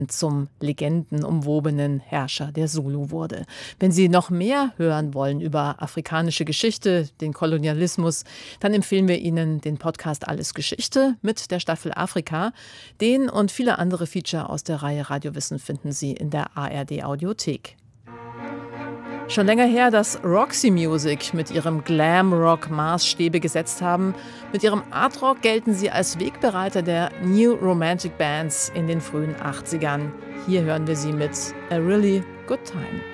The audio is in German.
zum legendenumwobenen Herrscher der Zulu wurde. Wenn Sie noch mehr hören wollen über afrikanische Geschichte, den Kolonialismus, dann empfehlen wir Ihnen den Podcast Alles Geschichte mit der Staffel Afrika. Den und viele andere Feature aus der Reihe Radiowissen finden Sie in der ARD Audiothek. Schon länger her, dass Roxy Music mit ihrem Glam-Rock Maßstäbe gesetzt haben. Mit ihrem Art-Rock gelten sie als Wegbereiter der New Romantic Bands in den frühen 80ern. Hier hören wir sie mit A Really Good Time.